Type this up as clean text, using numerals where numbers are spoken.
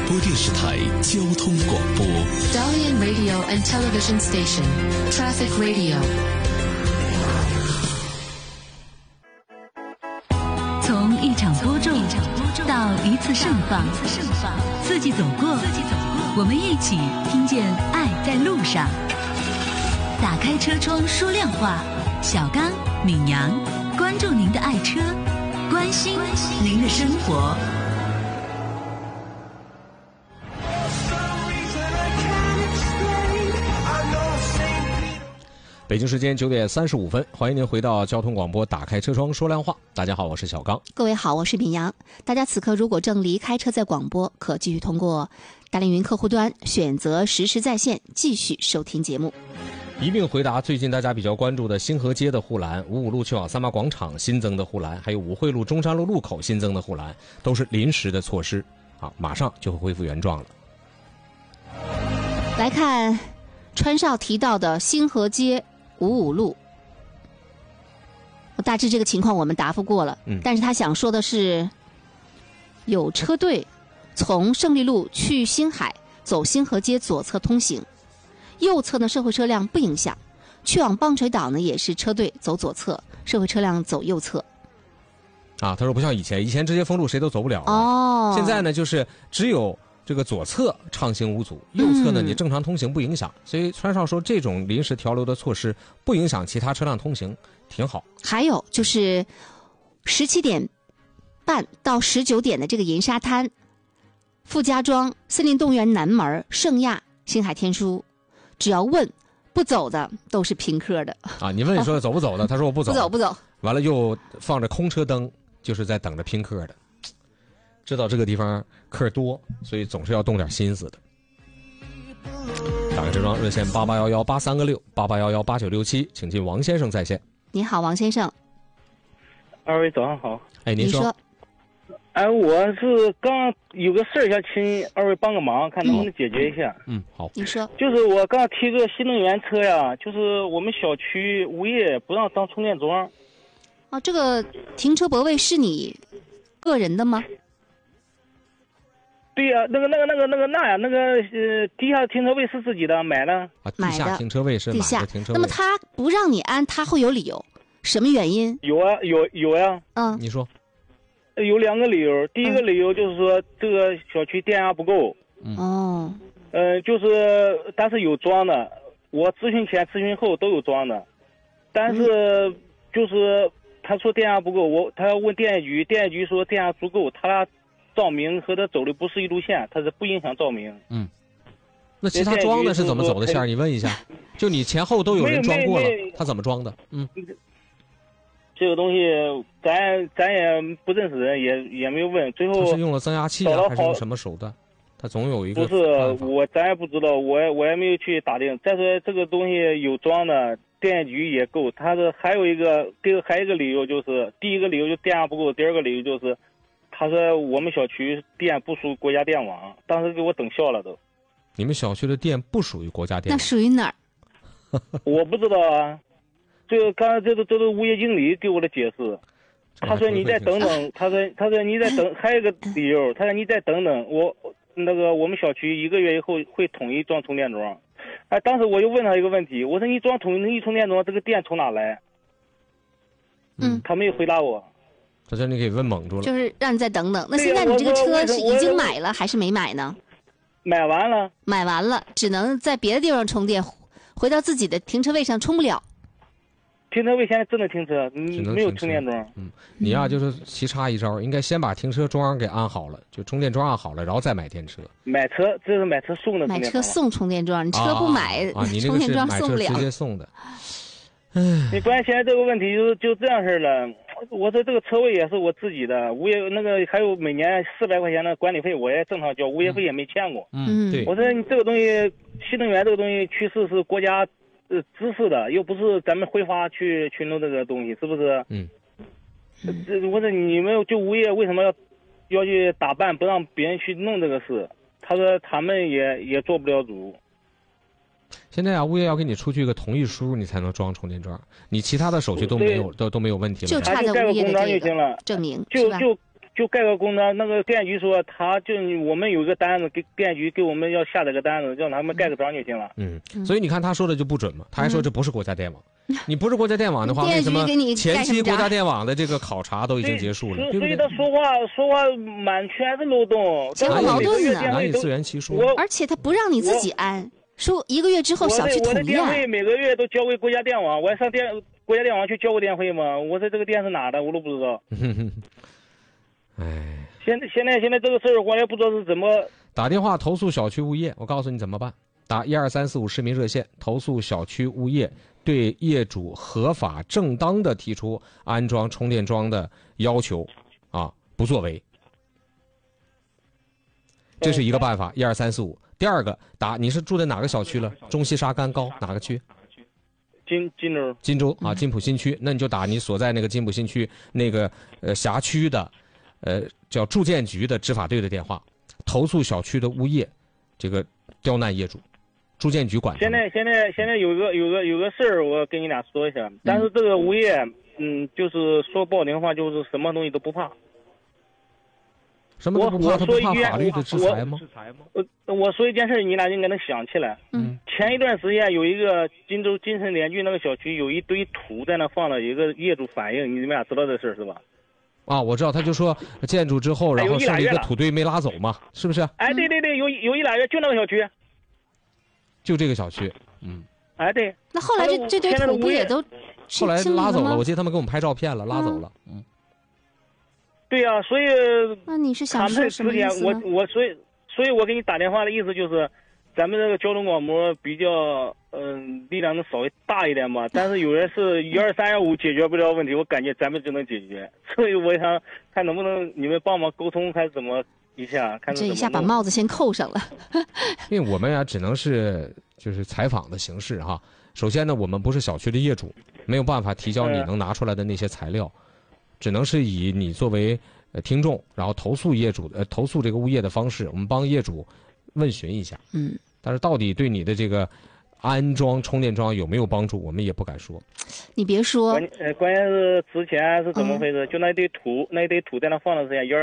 播电视台交通广播 Dalian Radio and Television Station Traffic Radio。 从一场播种到一次盛放，四季走过，我们一起听见爱在路上。打开车窗说亮话，小刚、敏阳，关注您的爱车，关心您的生活。 北京时间9点35分，欢迎您回到交通广播，打开车窗说亮话。大家好，我是小刚。 各位好，我是敏阳。大家此刻如果正离开车载广播，可继续通过大连云客户端选择实时在线继续收听节目。 一并回答最近大家比较关注的星河街的护栏、55路去往三八广场新增的护栏，还有武汇路中山路路口新增的护栏，都是临时的措施啊，马上就会恢复原状了。 来看川少提到的星河街55路，大致这个情况我们答复过了，但是他想说的是，有车队从胜利路去星海走星河街左侧通行，右侧呢社会车辆不影响，去往棒槌岛呢也是车队走左侧，社会车辆走右侧。 啊，他说不像以前直接封路谁都走不了了，现在呢就是只有这个左侧畅行无阻，右侧呢你正常通行不影响，所以川少说这种临时调流的措施不影响其他车辆通行，挺好。 还有就是17点半到19点的这个银沙滩、傅家庄、森林动物园南门、圣亚、星海天书，只要问不走的都是拼客的啊！你问说走不走的，他说我不走， 不走， 完了又放着空车灯，就是在等着拼客的。知道这个地方客多，所以总是要动点心思的。打开车窗热线881183个6，88118967，请进王先生在线。 你好，王先生。 二位早上好。 哎，您说。 我是刚有个事儿想请二位帮个忙，看能不能解决一下。 好。 你说。 就是我刚提个新能源车呀，就是我们小区物业不让当充电桩。 哦，这个停车泊位是你个人的吗？ 对呀，那个地下停车位是自己的，买的。 啊，地下停车位是买的停车位。 那么他不让你安，他会有理由，什么原因？ 有啊，有呀。 你说。 有2个理由，第一个理由就是说这个小区电压不够。就是但是有装的，我咨询前咨询后都有装的，但是就是他说电压不够，他要问电业局，电业局说电压足够，他俩照明和他走的不是一路线，他是不影响照明。 那其他装的是怎么走的线？你问一下，就你前后都有人装过了，他怎么装的？ 这个东西咱也不认识人，也没有问，最后他是用了增压器啊，还是用什么手段？他总有一个不是咱也不知道，我也没有去打听。再说这个东西有装的，电业局也够。他是还有一个理由，就是第一个理由就电压不够，第二个理由就是他说我们小区电不属国家电网，当时给我整笑了都。 你们小区的电不属于国家电网？ 那属于哪儿？ 我不知道啊。这个刚才这都物业经理给我的解释，他说你再等等，他说你再等，还有一个理由，他说你再等等，我们小区1个月以后会统一装充电桩。当时我就问他一个问题，我说你装统一充电桩，这个电从哪来？他没有回答我。 他说你给问蒙住了， 就是让你再等等。那现在你这个车是已经买了还是没买呢？ 买完了。 买完了，只能在别的地方充电，回到自己的停车位上充不了。 停车位现在只能停车，没有充电桩。 你呀就是棋差一招，应该先把停车桩给安好了，就充电桩安好了，然后再买电车。 买车这是买车送的。 买车送充电桩，你车不买， 你充电桩送不了。 直接送的。 你关键现在这个问题就这样式了。我说这个车位也是我自己的，物业还有每年400块钱的管理费，我也正常交，物业费也没欠过。 对。 我说你这个东西，新能源这个东西趋势是国家支持的，又不是咱们挥发去弄这个东西，是不是？我说你们就物业为什么要去打扮，不让别人去弄这个事？他说他们也做不了主。 现在物业要给你出具一个同意书，你才能装充电桩，你其他的手续都没有，都没有问题了。 就差在物业的这个证明， 就盖个公章，那个电局说我们有个单子，给电局给我们要下载个单子，让他们盖个章就行了。 所以你看他说的就不准嘛，他还说这不是国家电网。你不是国家电网的话，为什么前期国家电网的这个考察都已经结束了？ 所以他说话满全是漏洞， 前后矛盾呢， 难以自圆其说。 而且他不让你自己安，说1个月之后小区统一。 我的电费每个月都交给国家电网，我还上国家电网去交过电费吗？我在这个电是哪的，我都不知道。 哎， 现在这个事儿我也不知道是怎么打电话投诉小区物业，我告诉你怎么办，打12345市民热线投诉小区物业对业主合法正当的提出安装充电桩的要求不作为，这是一个办法，12345。第二个你是住在哪个小区了？中西沙干高哪个区？ 金州金浦新区，那你就打你所在那个金浦新区那个辖区的叫住建局的执法队的电话，投诉小区的物业这个刁难业主，住建局管。 现在有个事儿，我跟你俩说一下。但是这个物业，就是说不好听话，就是什么东西都不怕。 什么都不怕，他不怕法律的制裁吗？ 我说一件事，你俩应该能想起来。前一段时间有一个金州金城联聚那个小区有一堆土在那放了，有一个业主反映，你们俩知道这事是吧？ 我知道，他就说建筑之后，然后剩了一个土堆没拉走嘛，是不是？ 哎，对，有一俩月，就那个小区， 就这个小区， 哎，对。 那后来这堆土不也都后来拉走了？我记得他们给我们拍照片了，拉走了。 对呀，所以那你是想说什么意思呢？ 所以我给你打电话的意思就是，咱们这个交通广播比较力量能稍微大一点吧，但是有人是123、125解决不了问题，我感觉咱们就能解决，所以我想看能不能你们帮忙沟通，还是怎么一下？看这一下把帽子先扣上了。 因为我们只能是就是采访的形式哈。首先呢，我们不是小区的业主，没有办法提交你能拿出来的那些材料。只能是以你作为听众，然后投诉投诉这个物业的方式，我们帮业主问询一下。但是到底对你的这个安装充电桩有没有帮助，我们也不敢说。 你别说， 关键是之前是怎么回事？就那一堆土在那放的时间